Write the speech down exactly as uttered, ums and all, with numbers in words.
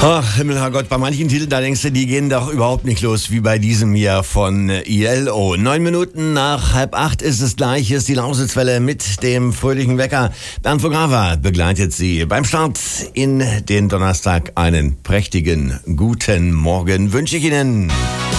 Ach, Himmel, Herrgott, bei manchen Titeln, da denkst du, die gehen doch überhaupt nicht los, wie bei diesem hier von I L O. Neun Minuten nach halb acht ist es gleich, hier ist die Lausitzwelle mit dem fröhlichen Wecker. Bernd Vogava begleitet Sie beim Start in den Donnerstag. Einen prächtigen guten Morgen wünsche ich Ihnen.